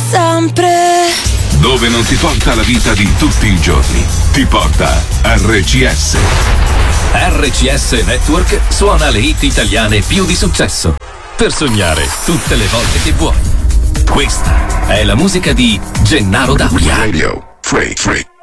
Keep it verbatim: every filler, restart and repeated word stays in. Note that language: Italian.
sempre. Dove non ti porta la vita di tutti i giorni, ti porta R C S. R C S Network suona le hit italiane più di successo, per sognare tutte le volte che vuoi. Questa è la musica di Gennaro D'Auria. Radio Free Free.